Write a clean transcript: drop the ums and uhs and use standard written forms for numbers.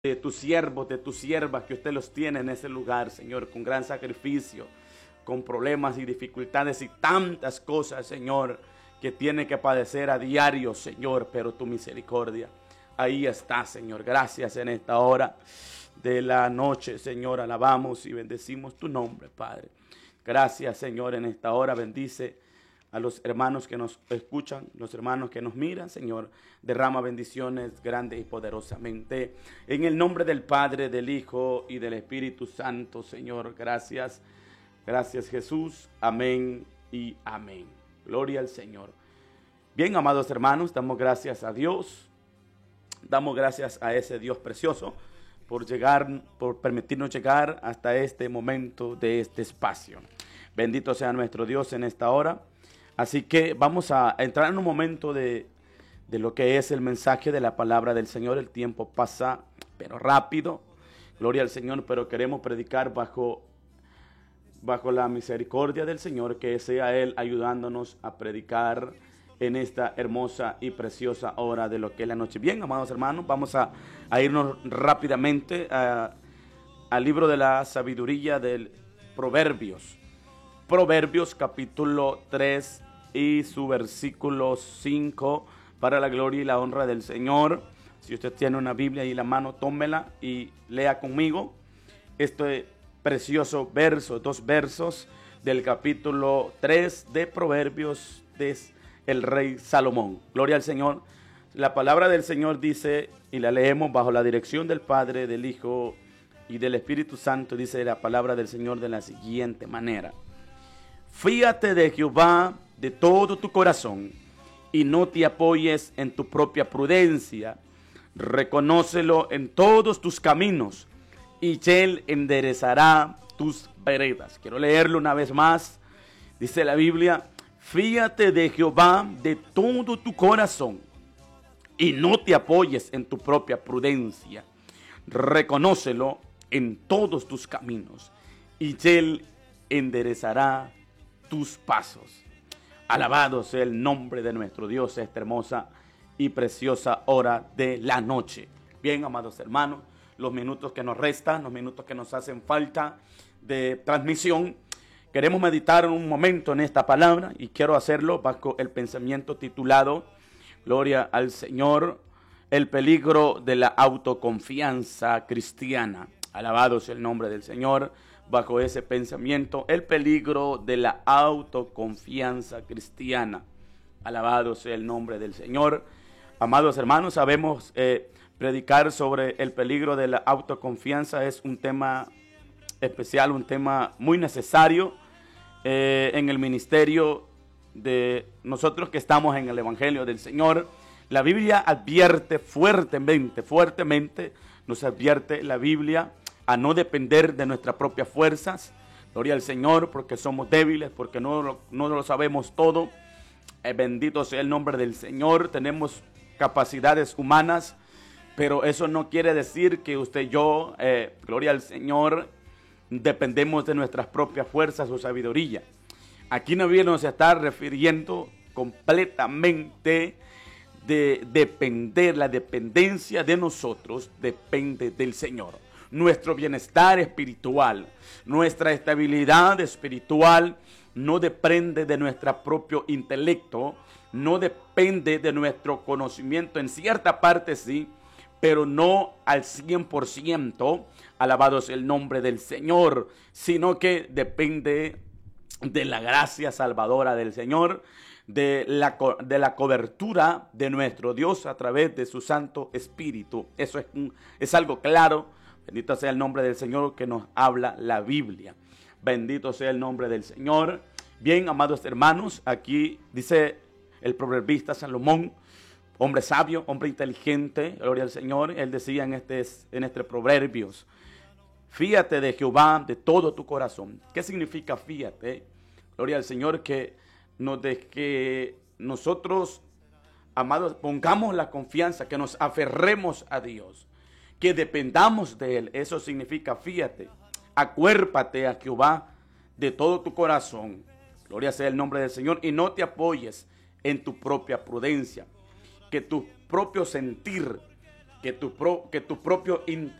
de tus siervos, de tus siervas, que usted los tiene en ese lugar, Señor, con gran sacrificio, con problemas y dificultades y tantas cosas, Señor, que tiene que padecer a diario, Señor, pero tu misericordia ahí está, Señor. Gracias en esta hora de la noche, Señor, alabamos y bendecimos tu nombre, Padre. Gracias, Señor, en esta hora bendice a los hermanos que nos escuchan, los hermanos que nos miran, Señor, derrama bendiciones grandes y poderosamente. En el nombre del Padre, del Hijo y del Espíritu Santo, Señor, gracias. Gracias, Jesús. Amén y amén. Gloria al Señor. Bien, amados hermanos, damos gracias a Dios. Damos gracias a ese Dios precioso por permitirnos llegar hasta este momento de este espacio. Bendito sea nuestro Dios en esta hora. Así que vamos a entrar en un momento de lo que es el mensaje de la palabra del Señor. El tiempo pasa, pero rápido. Gloria al Señor, pero queremos predicar bajo la misericordia del Señor, que sea Él ayudándonos a predicar en esta hermosa y preciosa hora de lo que es la noche. Bien, amados hermanos, vamos a irnos rápidamente al libro de la sabiduría del Proverbios. Proverbios capítulo 3 y su versículo 5, para la gloria y la honra del Señor. Si usted tiene una Biblia ahí en la mano, tómela y lea conmigo este precioso verso, dos versos del capítulo 3 de Proverbios del rey Salomón. Gloria al Señor. La palabra del Señor dice, y la leemos bajo la dirección del Padre, del Hijo y del Espíritu Santo, dice la palabra del Señor de la siguiente manera: fíate de Jehová de todo tu corazón y no te apoyes en tu propia prudencia. Reconócelo en todos tus caminos y Él enderezará tus veredas. Quiero leerlo una vez más. Dice la Biblia: fíate de Jehová de todo tu corazón y no te apoyes en tu propia prudencia. Reconócelo en todos tus caminos y Él enderezará tus pasos. Alabado sea el nombre de nuestro Dios esta hermosa y preciosa hora de la noche. Bien, amados hermanos, los minutos que nos restan, los minutos que nos hacen falta de transmisión, queremos meditar un momento en esta palabra y quiero hacerlo bajo el pensamiento titulado, Gloria al Señor, el peligro de la autoconfianza cristiana. Alabado sea el nombre del Señor. Bajo ese pensamiento, el peligro de la autoconfianza cristiana. Alabado sea el nombre del Señor. Amados hermanos, sabemos predicar sobre el peligro de la autoconfianza es un tema especial, un tema muy necesario en el ministerio de nosotros que estamos en el Evangelio del Señor. La Biblia advierte fuertemente, nos advierte la Biblia a no depender de nuestras propias fuerzas. Gloria al Señor, porque somos débiles, porque no lo sabemos todo. Bendito sea el nombre del Señor. Tenemos capacidades humanas, pero eso no quiere decir que usted y yo, gloria al Señor, dependemos de nuestras propias fuerzas o sabiduría. Aquí no nos está refiriendo completamente de depender. La dependencia de nosotros depende del Señor. Nuestro bienestar espiritual, nuestra estabilidad espiritual no depende de nuestro propio intelecto, no depende de nuestro conocimiento, en cierta parte sí, pero no al 100%, alabado sea el nombre del Señor, sino que depende de la gracia salvadora del Señor, de la cobertura de nuestro Dios a través de su Santo Espíritu. Eso es algo claro. Bendito sea el nombre del Señor que nos habla la Biblia. Bendito sea el nombre del Señor. Bien, amados hermanos, aquí dice el proverbista Salomón, hombre sabio, hombre inteligente, gloria al Señor. Él decía en este Proverbios: fíate de Jehová de todo tu corazón. ¿Qué significa fíate? Gloria al Señor, que nosotros, amados, pongamos la confianza, que nos aferremos a Dios, que dependamos de Él. Eso significa fíate. Acuérpate a Jehová de todo tu corazón. Gloria sea el nombre del Señor. Y no te apoyes en tu propia prudencia. Que tu propio sentir que tu propio